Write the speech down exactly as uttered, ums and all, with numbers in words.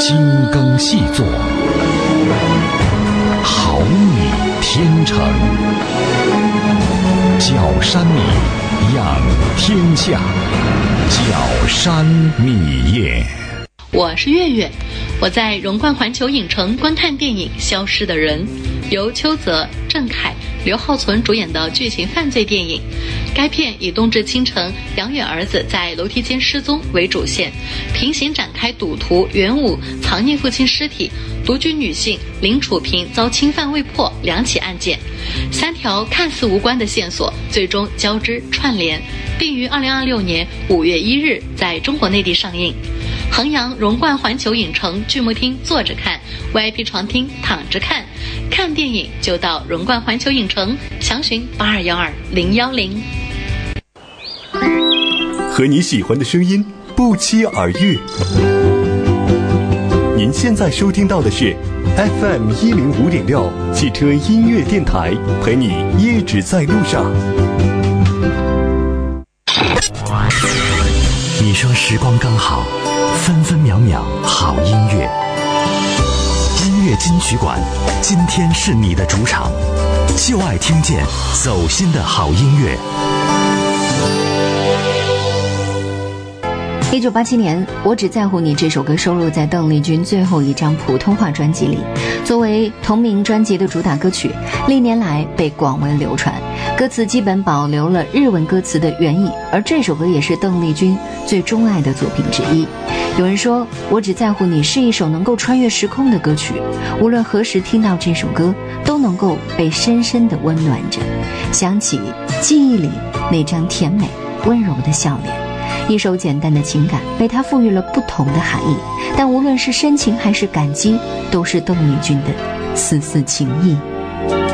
精耕细作，好米天成，角山米养天下，角山米业。 我是月月，我在荣冠环球影城观看电影《消失的人》，由邱泽、郑恺、刘浩存主演的剧情犯罪电影。该片以冬至清晨杨远儿子在楼梯间失踪为主线，平行展开赌徒袁武藏匿父亲尸体、独居女性林楚平遭侵犯未破两起案件，三条看似无关的线索最终交织串联，并于二零二六年五月一日在中国内地上映。衡阳荣冠环球影城剧目厅坐着看， V I P 床厅躺着看，看电影就到荣冠环球影城，详询八二幺二零幺零。 和你喜欢的声音不期而遇。您现在收听到的是 F M 一零五点六汽车音乐电台，陪你一直在路上。 你说时光刚好，分分秒秒好音乐。音乐金曲馆，今天是你的主场，就爱听见走心的好音乐。 一九八七年，我只在乎你这首歌收录在邓丽君最后一张普通话专辑里，作为同名专辑的主打歌曲，历年来被广为流传，歌词基本保留了日文歌词的原意，而这首歌也是邓丽君最钟爱的作品之一。有人说，我只在乎你是一首能够穿越时空的歌曲，无论何时听到这首歌，都能够被深深地温暖着，想起记忆里那张甜美温柔的笑脸。一首简单的情感被它赋予了不同的含义，但无论是深情还是感激，都是邓丽君的丝丝情意。